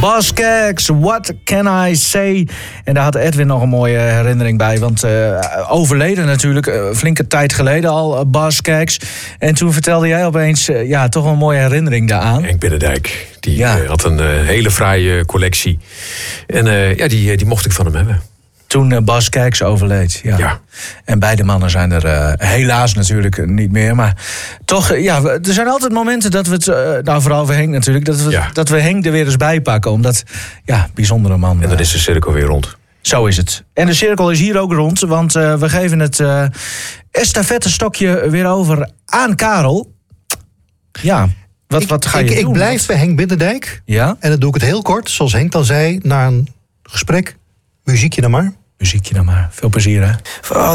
Boz Scaggs, What Can I Say? En daar had Edwin nog een mooie herinnering bij. Want overleden natuurlijk, flinke tijd geleden al, Boz Scaggs. En toen vertelde jij opeens toch een mooie herinnering daaraan. Henk Binnendijk, die had een hele fraaie collectie. En die mocht ik van hem hebben. Toen Boz Scaggs overleed. Ja. En beide mannen zijn er helaas natuurlijk niet meer. Maar toch, er zijn altijd momenten dat we het... vooral voor Henk natuurlijk... dat we Henk er weer eens bij pakken. Omdat, bijzondere man. En dan is de cirkel weer rond. Zo is het. En de cirkel is hier ook rond. Want we geven het estafettestokje weer over aan Karel. Ja, wat ga je doen? Ik blijf bij Henk Binnendijk. Ja? En dan doe ik het heel kort. Zoals Henk dan zei, na een gesprek. Muziekje dan maar. Muziekje dan maar. Veel plezier, hè?